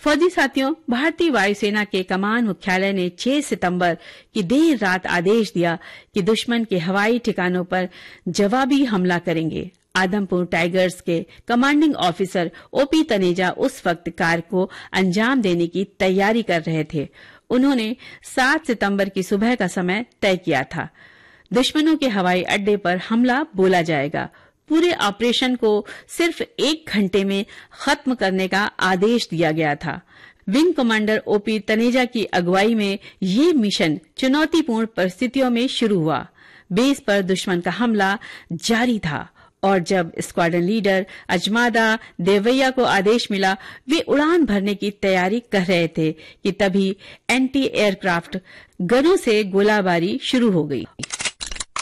फौजी साथियों, भारतीय वायुसेना के कमान मुख्यालय ने 6 सितंबर की देर रात आदेश दिया कि दुश्मन के हवाई ठिकानों पर जवाबी हमला करेंगे। आदमपुर टाइगर्स के कमांडिंग ऑफिसर ओपी तनेजा उस वक्त कार्य को अंजाम देने की तैयारी कर रहे थे। उन्होंने 7 सितंबर की सुबह का समय तय किया था। दुश्मनों के हवाई अड्डे पर हमला बोला जाएगा। पूरे ऑपरेशन को सिर्फ 1 घंटे में खत्म करने का आदेश दिया गया था। विंग कमांडर ओपी तनेजा की अगुवाई में ये मिशन चुनौतीपूर्ण परिस्थितियों में शुरू हुआ। बेस पर दुश्मन का हमला जारी था और जब स्क्वाड्रन लीडर अजमादा देवैया को आदेश मिला, वे उड़ान भरने की तैयारी कर रहे थे कि तभी एंटी एयरक्राफ्ट गनों से गोलाबारी शुरू हो गई।